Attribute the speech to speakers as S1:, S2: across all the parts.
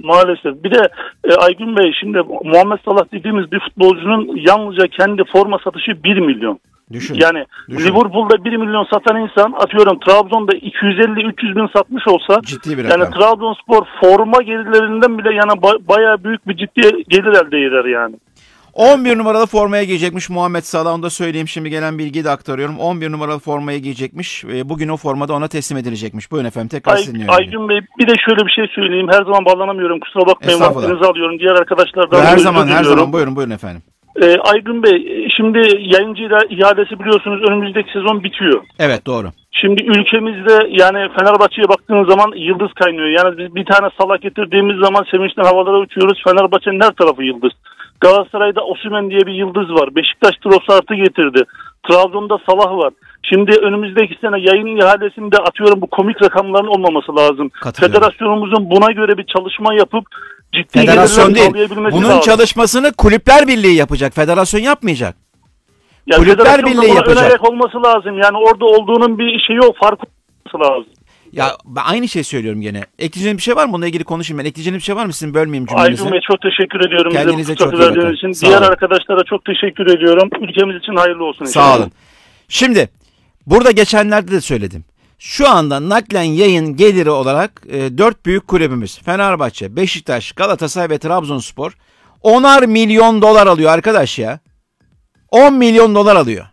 S1: Maalesef. Bir de Aygün Bey, şimdi Muhammed Salah dediğimiz bir futbolcunun yalnızca kendi forma satışı 1 milyon.
S2: Düşün.
S1: Yani Liverpool'da 1 milyon satan insan, atıyorum Trabzon'da 250-300 bin satmış olsa,
S2: ciddi bir rakam.
S1: Yani Trabzonspor forma gelirlerinden bile yani bayağı büyük bir ciddi gelir elde eder yani.
S2: 11 numaralı formaya giyecekmiş Muhammed Salah, onu da söyleyeyim, şimdi gelen bilgiyi de aktarıyorum. 11 numaralı formaya giyecekmiş. Bugün o formada ona teslim edilecekmiş. Buyurun efendim, tekrar dinliyorum.
S1: Aygün Bey, bir de şöyle bir şey söyleyeyim. Her zaman bağlanamıyorum, kusura bakmayın, vaktinizi alıyorum. Diğer arkadaşlardan
S2: her zaman buyurun efendim.
S1: Aygün Bey, şimdi yayıncı iadesi biliyorsunuz önümüzdeki sezon bitiyor.
S2: Evet, doğru.
S1: Şimdi ülkemizde yani Fenerbahçe'ye baktığınız zaman yıldız kaynıyor. Yani biz bir tane Salah getirdiğimiz zaman sevinçten havalara uçuyoruz. Fenerbahçe'nin her tarafı yıldız. Galatasaray'da Osimhen diye bir yıldız var. Beşiktaş Trossard'ı getirdi. Trabzon'da Salah var. Şimdi önümüzdeki sene yayın ihalesinde atıyorum bu komik rakamların olmaması lazım. Federasyonumuzun buna göre bir çalışma yapıp ciddi
S2: federasyon değil.
S1: Bunun
S2: lazım. Çalışmasını Kulüpler Birliği yapacak. Federasyon yapmayacak.
S1: Yani Kulüpler Birliği yapacak. Önerek olması lazım. Yani orada olduğunun bir şeyi yok. Farkı olması lazım.
S2: Ya ben aynı şey söylüyorum gene. Ekleyeceğiniz bir şey var mı? Bununla ilgili konuşayım ben. Ekleyeceğiniz bir şey var mı? Sizin bölmeyeyim cümlenizi.
S1: Aygün Bey, çok teşekkür ediyorum.
S2: Kendinize çok iyi bakın.
S1: Için. Diğer arkadaşlara çok teşekkür ediyorum. Ülkemiz için hayırlı olsun.
S2: Sağ olun. Şimdi burada geçenlerde de söyledim. Şu anda naklen yayın geliri olarak 4 büyük kulübümüz Fenerbahçe, Beşiktaş, Galatasaray ve Trabzonspor 10'ar milyon dolar alıyor arkadaş ya. 10 milyon dolar alıyor.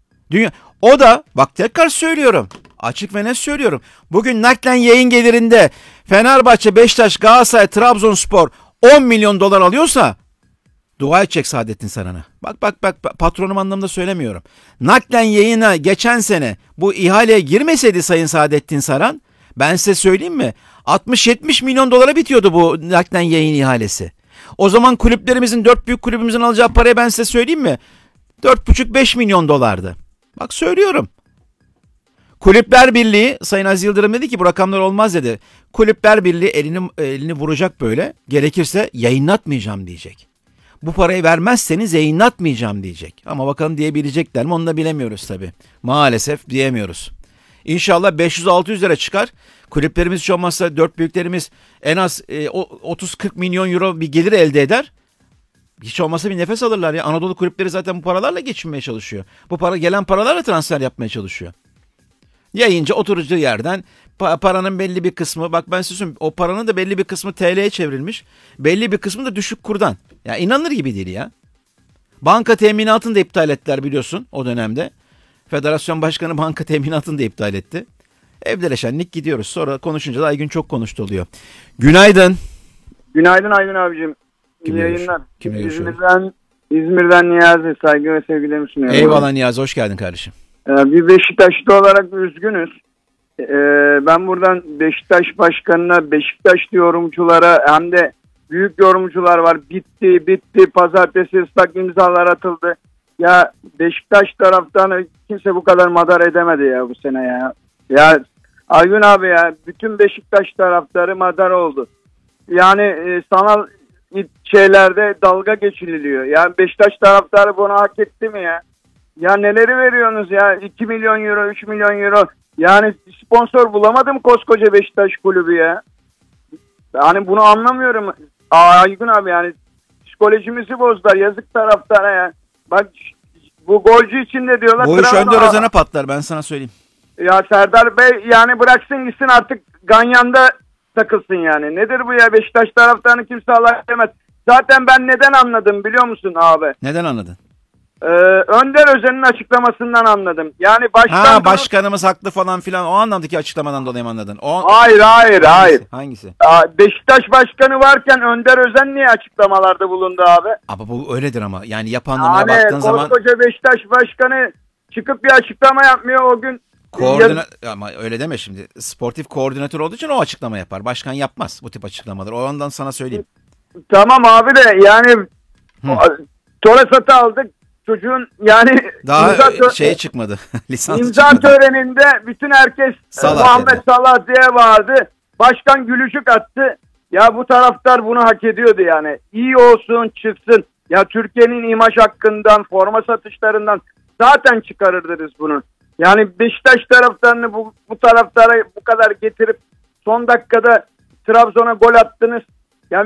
S2: O da bak tekrar söylüyorum. Açık ve net söylüyorum. Bugün naklen yayın gelirinde Fenerbahçe, Beşiktaş, Galatasaray, Trabzonspor 10 milyon dolar alıyorsa dua edecek Saadettin Saran'a. Bak patronum anlamında söylemiyorum. Naklen yayına geçen sene bu ihaleye girmeseydi Sayın Saadettin Saran, ben size söyleyeyim mi? 60-70 milyon dolara bitiyordu bu naklen yayın ihalesi. O zaman kulüplerimizin, 4 büyük kulübümüzün alacağı parayı ben size söyleyeyim mi? 4,5-5 milyon dolardı. Bak söylüyorum. Kulüpler Birliği, Sayın Aziz Yıldırım dedi ki bu rakamlar olmaz dedi. Kulüpler Birliği elini vuracak böyle. Gerekirse yayınlatmayacağım diyecek. Bu parayı vermezseniz yayınlatmayacağım diyecek. Ama bakalım diyebilecekler mi, onu da bilemiyoruz tabii. Maalesef diyemiyoruz. İnşallah 500-600 lira çıkar. Kulüplerimiz hiç olmazsa 4 büyüklerimiz en az 30-40 milyon euro bir gelir elde eder. Hiç olmazsa bir nefes alırlar ya. Anadolu kulüpleri zaten bu paralarla geçinmeye çalışıyor. Gelen paralarla transfer yapmaya çalışıyor. Yayınca oturucu yerden paranın belli bir kısmı, bak ben size söyleyeyim, o paranın da belli bir kısmı TL'ye çevrilmiş. Belli bir kısmı da düşük kurdan. Ya inanılır gibi değil ya. Banka teminatını da iptal ettiler biliyorsun o dönemde. Federasyon başkanı banka teminatını da iptal etti. Evdeleşenlik gidiyoruz. Sonra konuşunca da Aygün çok konuştu oluyor. Günaydın.
S3: Günaydın Aygün abicim. İyi yayınlar. İzmir'den Niyazi, saygı ve sevgilerimi sunuyorum.
S2: Eyvallah Niyazi, hoş geldin kardeşim.
S3: Bir Beşiktaşlı olarak üzgünüz. Ben buradan Beşiktaş başkanına, Beşiktaşlı yorumculara, hem de büyük yorumcular var. Bitti. Pazartesi ıslak imzalar atıldı. Ya Beşiktaş taraftarını kimse bu kadar madar edemedi ya bu sene ya. Ya Aygün abi ya, bütün Beşiktaş taraftarı madar oldu. Yani sanal şeylerde dalga geçililiyor. Yani Beşiktaş taraftarı bunu hak etti mi ya? Ya neleri veriyorsunuz ya? 2 milyon euro, 3 milyon euro. Yani sponsor bulamadım koskoca Beşiktaş kulübü ya. Yani bunu anlamıyorum. Aygün abi yani psikolojimizi bozdular. Yazık taraftara ya. Bak bu golcü için de diyorlar.
S2: Bu iş Önder Özen'e patlar, ben sana söyleyeyim.
S3: Ya Serdar Bey yani bıraksın gitsin artık Ganyan'da takılsın yani. Nedir bu ya? Beşiktaş taraftarını kimse Allah demez. Zaten ben neden anladım biliyor musun abi?
S2: Neden anladın?
S3: Önder Özen'in açıklamasından anladım. Yani
S2: başkanımız haklı falan filan, o anlamdaki açıklamadan dolayı mı anladın?
S3: Hayır.
S2: Hangisi?
S3: Beşiktaş başkanı varken Önder Özen niye açıklamalarda bulundu abi?
S2: Ama bu öyledir ama. Yani yapanlara baktığın zaman.
S3: Koskoca Beşiktaş başkanı çıkıp bir açıklama yapmıyor o gün.
S2: Ama öyle deme şimdi. Sportif koordinatör olduğu için o açıklama yapar. Başkan yapmaz bu tip açıklamaları. O ondan sana söyleyeyim.
S3: Tamam abi de yani Torresat'ı aldık. Çocuğun yani
S2: daha çıkmadı. Lisans
S3: imza
S2: çıkmadı.
S3: Töreninde bütün herkes Muhammed Salah diye bağırdı. Başkan gülücük attı. Ya bu taraftar bunu hak ediyordu yani. İyi olsun, çıksın. Ya Türkiye'nin imaj hakkından, forma satışlarından zaten çıkarırdınız bunu. Yani Beşiktaş taraftarını bu taraftara bu kadar getirip son dakikada Trabzon'a gol attınız.